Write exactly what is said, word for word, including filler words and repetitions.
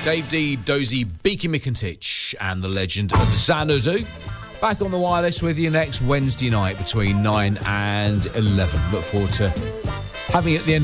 Dave D, Dozy, Beaky McIntitch and the legend of Xanadu. Back on the wireless with you next Wednesday night between nine and eleven. Look forward to having you at the end